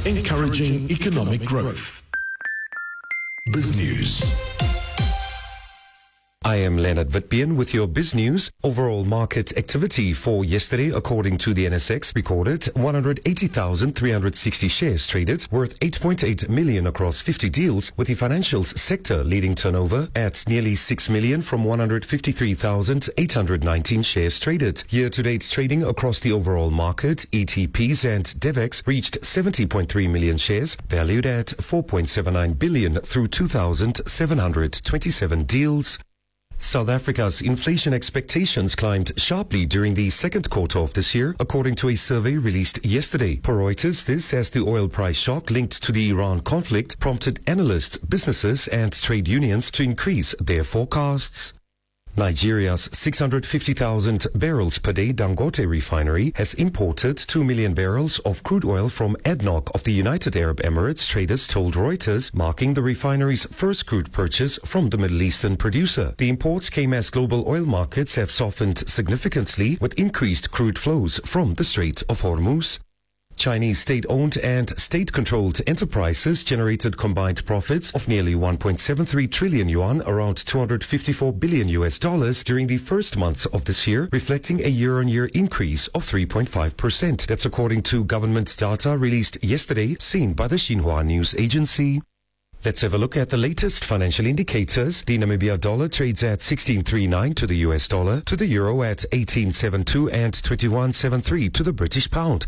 encouraging economic growth. BizNews. I am Leonard Witbeen with your BizNews. Overall market activity for yesterday, according to the NSX, recorded 180,360 shares traded, worth 8.8 million across 50 deals, with the financials sector leading turnover at nearly 6 million from 153,819 shares traded. Year-to-date trading across the overall market, ETPs and DEVEX reached 70.3 million shares, valued at 4.79 billion through 2,727 deals. South Africa's inflation expectations climbed sharply during the second quarter of this year, according to a survey released yesterday. Per Reuters, this as the oil price shock linked to the Iran conflict prompted analysts, businesses and trade unions to increase their forecasts. Nigeria's 650,000 barrels per day Dangote refinery has imported 2 million barrels of crude oil from ADNOC of the United Arab Emirates, traders told Reuters, marking the refinery's first crude purchase from the Middle Eastern producer. The imports came as global oil markets have softened significantly with increased crude flows from the Strait of Hormuz. Chinese state-owned and state-controlled enterprises generated combined profits of nearly 1.73 trillion yuan, around $254 billion during the first months of this year, reflecting a year-on-year increase of 3.5%. That's according to government data released yesterday, seen by the Xinhua news agency. Let's have a look at the latest financial indicators. The Namibia dollar trades at 16.39 to the US dollar, to the euro at 18.72 and 21.73 to the British pound.